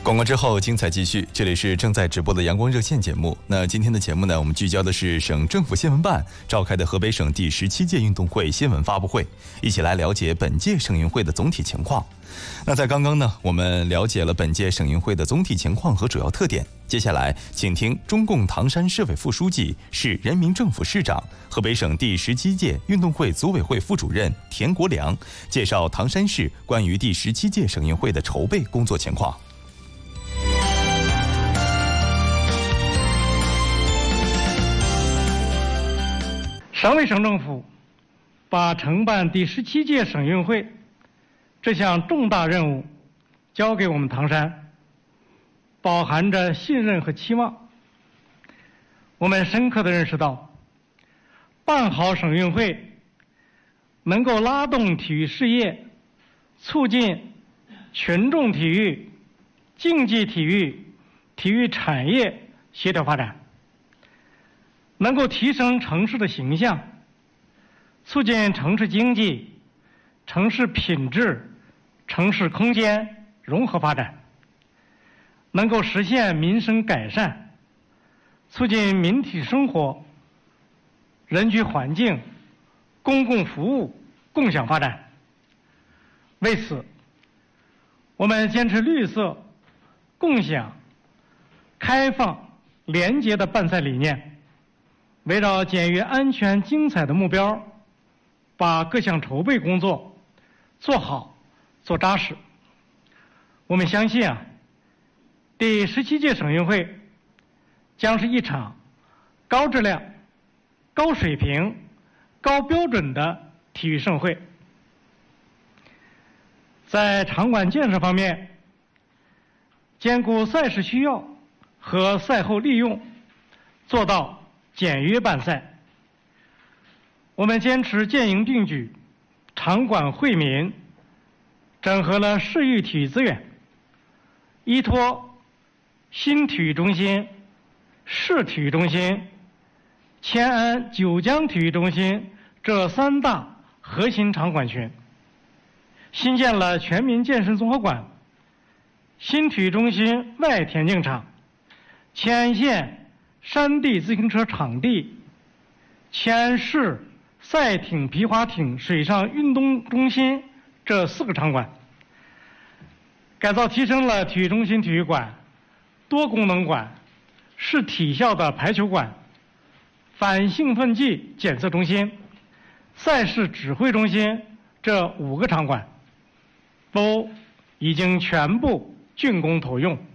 广告之后，精彩继续。这里是正在直播的阳光热线节目。那今天的节目呢，我们聚焦的是省政府新闻办召开的河北省第17届运动会新闻发布会，一起来了解本届省运会的总体情况。那在刚刚呢，我们了解了本届省运会的总体情况和主要特点。接下来，请听中共唐山市委副书记、市人民政府市长、河北省第17届运动会组委会副主任田国良介绍唐山市关于第17届省运会的筹备工作情况。 省委省政府把承办第17届省运会这项重大任务交给我们唐山，饱含着信任和期望。我们深刻地认识到，办好省运会能够拉动体育事业，促进群众体育、竞技体育、体育产业协调发展，能够提升城市的形象，促进城市经济、城市品质、城市空间融合发展，能够实现民生改善，促进民体生活、人居环境、公共服务共享发展。为此，我们坚持绿色、共享、开放、廉洁的办赛理念，围绕简约、安全、精彩的目标，把各项筹备工作做好、做扎实。我们相信第17届省运会将是一场高质量、高水平、高标准的体育盛会。在场馆建设方面，兼顾赛事需要和赛后利用，做到简约办赛。我们坚持建营并举、场馆惠民，整合了市域体育资源，依托新体育中心、市体育中心、迁安九江体育中心这3大核心场馆群，新建了全民健身综合馆、新体育中心外田径场、迁安县山地自行车场地、迁安市赛艇、皮划艇水上运动中心这4个场馆，改造提升了体育中心体育馆、多功能馆、市体校的排球馆、反兴奋剂检测中心、赛事指挥中心这5个场馆，都已经全部竣工投用。